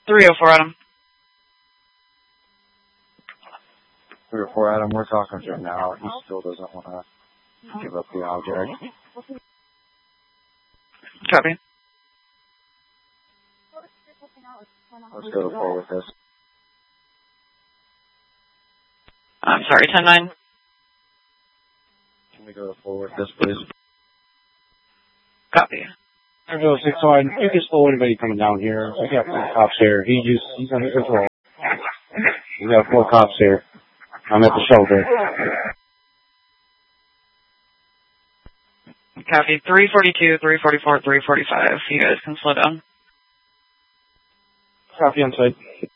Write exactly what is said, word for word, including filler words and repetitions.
three oh four, Adam. three oh four, Adam, we're talking to him now. He still doesn't want to give up the object. Copy. Let's go forward with this. I'm sorry, ten nine. Can we go forward with this, please? Copy. Airville six one, you can slow anybody coming down here. I got four cops here. He just, he's under control. We got four cops here. I'm at the shoulder. Copy. three forty-two, three forty-four, three forty-five. You guys can slow down. Copy on site.